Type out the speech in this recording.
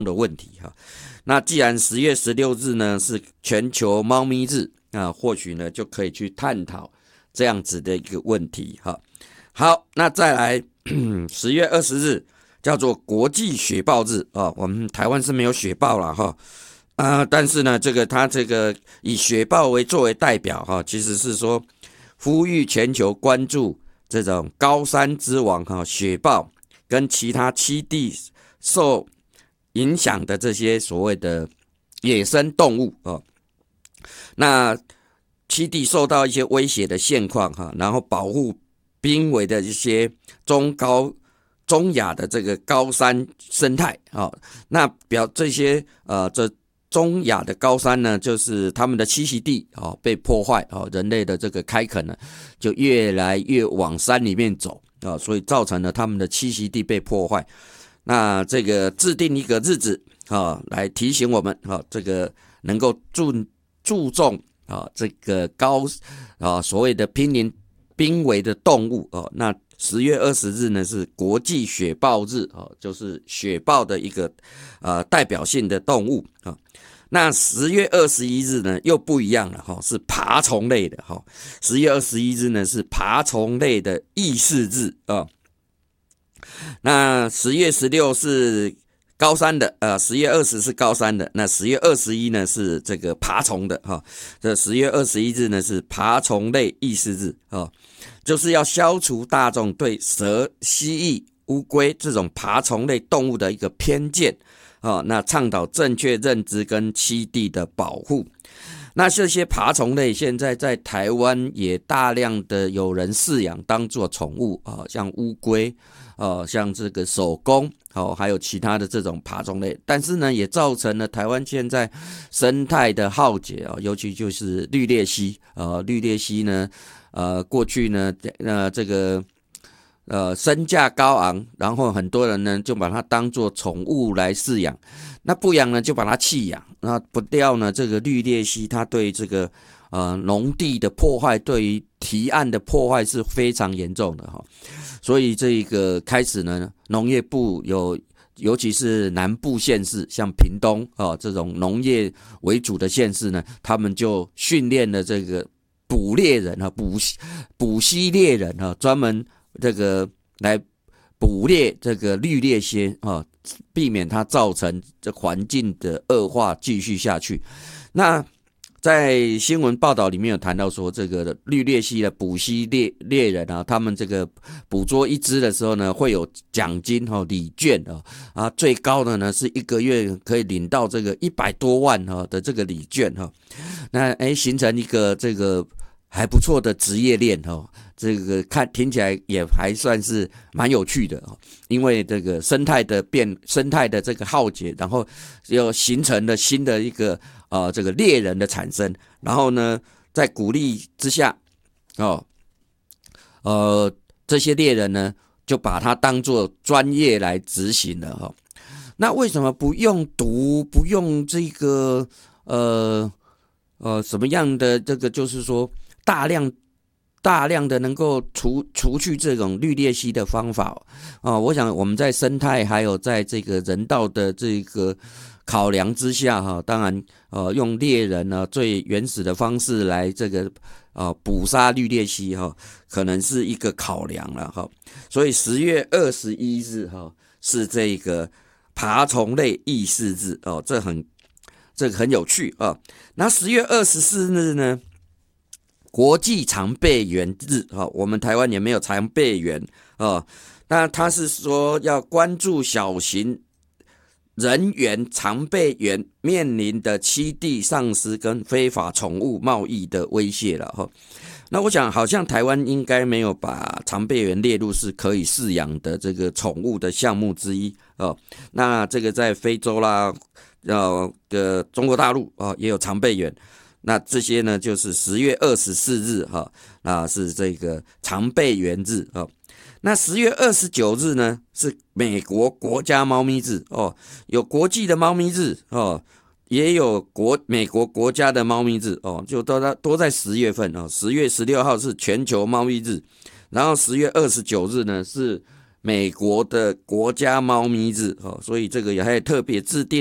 的问题哈。那既然10月16日呢是全球猫咪日啊，或许呢就可以去探讨这样子的一个问题哈。好，那再来10月20日叫做国际雪豹日啊，我们台湾是没有雪豹啦哈。但是呢，它这个以雪豹作为代表哈，其实是说呼吁全球关注这种高山之王哈雪豹跟其他栖地受影响的这些所谓的野生动物哦。那栖地受到一些威胁的现况哈，然后保护濒危的一些中亚的这个高山生态啊，那这些这中亚的高山呢，就是他们的栖息地被破坏人类的这个开垦呢，就越来越往山里面走所以造成了他们的栖息地被破坏。那这个制定一个日子来提醒我们这个能够注重这个所谓的濒危的动物那10月20日呢是国际雪豹日就是雪豹的一个代表性的动物那10月21日呢又不一样了是爬虫类的10月21日呢是爬虫类的意识日那10月16是高山的10月20是高山的，那10月21呢是这个爬虫的这10月21日呢是爬虫类意识日就是要消除大众对蛇、蜥蜴、乌龟这种爬虫类动物的一个偏见那倡导正确认知跟栖地的保护。那这些爬虫类现在在台湾也大量的有人饲养当作宠物像乌龟像这个守宫还有其他的这种爬虫类，但是呢也造成了台湾现在生态的浩劫尤其就是绿鬣蜥绿鬣蜥呢过去呢这个身价高昂，然后很多人呢就把它当作宠物来饲养，那不养呢就把它弃养，那不料呢这个绿鬣蜥它对这个农地的破坏，对于堤岸的破坏是非常严重的所以这个开始呢农业部尤其是南部县市像屏东这种农业为主的县市呢，他们就训练了这个捕猎人捕蜥猎人专门这个来捕猎这个绿鬣蜥避免它造成这环境的恶化继续下去。那在新闻报道里面有谈到说，这个绿鬣蜥的捕蜥猎人他们这个捕捉一只的时候呢，会有奖金礼券最高的呢是一个月可以领到这个100多万的这个礼券那形成一个这个还不错的职业链这个听起来也还算是蛮有趣的因为这个生态的这个浩劫，然后又形成了新的一个这个猎人的产生，然后呢在鼓励之下这些猎人呢就把它当作专业来执行了那为什么不用毒，不用这个什么样的这个就是说大量的能够除去这种绿鬣蜥的方法我想我们在生态还有在这个人道的这个考量之下当然用猎人最原始的方式来这个捕杀绿鬣蜥可能是一个考量了所以10月21日是这个爬虫类意识日这个很有趣那10月24日呢国际长臂猿日我们台湾也没有长臂猿那他是说要关注小型人猿长臂猿面临的栖地丧失跟非法宠物贸易的威胁了那我想好像台湾应该没有把长臂猿列入是可以饲养的这个宠物的项目之一那这个在非洲啦的中国大陆也有长臂猿，那这些呢就是10月24日是这个长臂猿日那10月29日呢是美国国家猫咪日有国际的猫咪日也有美国国家的猫咪日就都在10月份10月16号是全球猫咪日，然后10月29日呢是美国的国家猫咪日，所以这个也还特别制定